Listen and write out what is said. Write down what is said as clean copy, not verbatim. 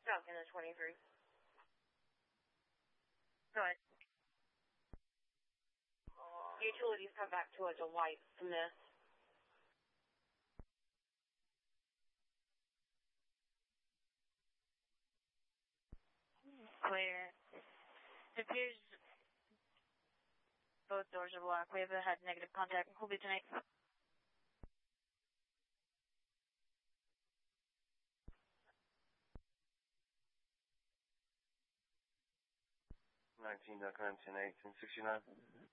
Falcon is 23. Go ahead. Utilities come back to us a white from this. Clear. It appears both doors are blocked. We have had negative contact. We'll be tonight. 19.10, 1869.